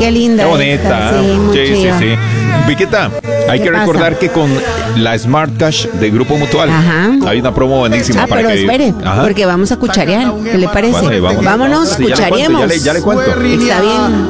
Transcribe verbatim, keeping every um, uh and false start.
qué linda. Qué bonita. Esta, sí, muy sí, sí, chiva. sí. Viqueta, hay ¿Qué que pasa? recordar que con la Smart Cash de Grupo Mutual Ajá. hay una promo buenísima Ah, para pero que... espere, Ajá. porque vamos a cucharear. ¿Qué le parece? Bueno, y vamos. Vámonos, Sí, ya le cuento, cuchareemos. ya le- ya le cuento. Está bien.